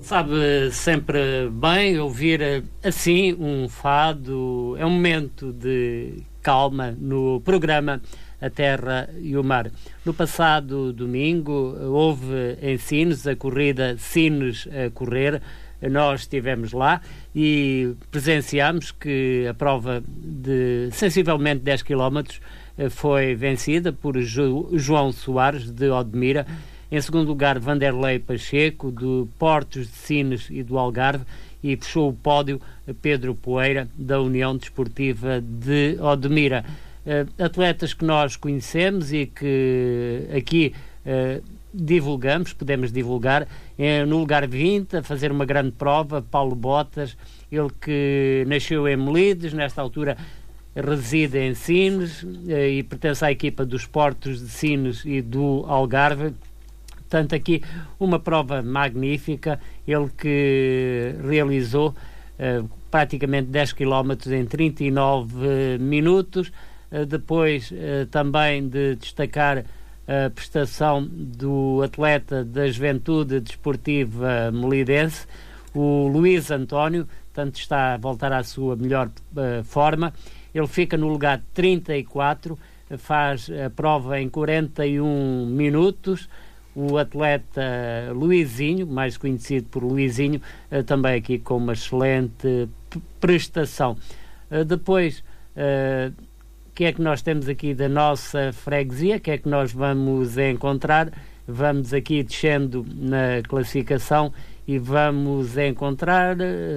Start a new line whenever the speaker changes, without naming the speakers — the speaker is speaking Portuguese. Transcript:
Sabe sempre bem ouvir assim um fado. É um momento de calma no programa A Terra e o Mar. No passado domingo houve em Sines a corrida Sines a Correr. Nós estivemos lá e presenciámos que a prova de sensivelmente 10 km foi vencida por João Soares de Odmira. Em segundo lugar, Vanderlei Pacheco, do Portos de Sines e do Algarve, e fechou o pódio Pedro Poeira, da União Desportiva de Odmira. Atletas que nós conhecemos e que aqui podemos divulgar. No lugar 20, a fazer uma grande prova, Paulo Botas, ele que nasceu em Melides, nesta altura reside em Sines e pertence à equipa dos Portos de Sines e do Algarve. Portanto, aqui uma prova magnífica, ele que realizou praticamente 10 km em 39 minutos. Depois também de destacar a prestação do atleta da Juventude Desportiva Melidense, o Luís António, portanto está a voltar à sua melhor forma. Ele fica no lugar 34, faz a prova em 41 minutos. O atleta Luizinho, mais conhecido por Luizinho, também aqui com uma excelente prestação. Depois, o que é que nós temos aqui da nossa freguesia? O que é que nós vamos encontrar? Vamos aqui descendo na classificação e vamos encontrar